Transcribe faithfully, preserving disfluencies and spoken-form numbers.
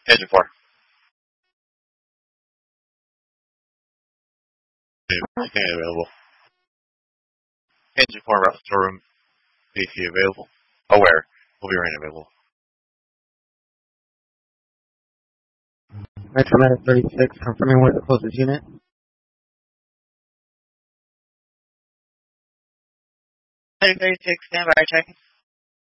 Engine four. Anything available. Engine four, route storeroom. A C available. Aware. Will be rain available. Metromatic thirty-six, confirming where the closest unit. thirty-six, stand by, checking.